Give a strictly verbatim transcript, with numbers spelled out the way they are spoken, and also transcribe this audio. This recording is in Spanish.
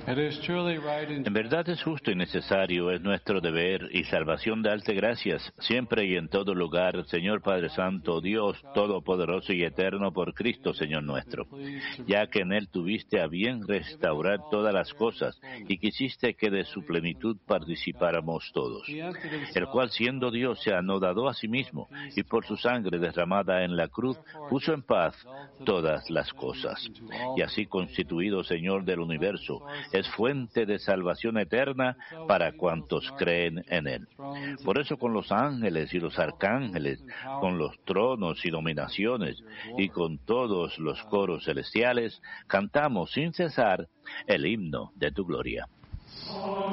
En verdad es justo y necesario, es nuestro deber y salvación darte gracias, siempre y en todo lugar, Señor Padre Santo, Dios Todopoderoso y Eterno, por Cristo, Señor nuestro, ya que en Él tuviste a bien restaurar todas las cosas y quisiste que de su plenitud participáramos todos, el cual siendo Dios se anodadó a sí mismo y por su sangre derramada en la cruz puso en paz todas las cosas, y así constituido Señor del universo, es fuente de salvación eterna para cuantos creen en Él. Por eso con los ángeles y los arcángeles, con los tronos y dominaciones, y con todos los coros celestiales, cantamos sin cesar el himno de tu gloria.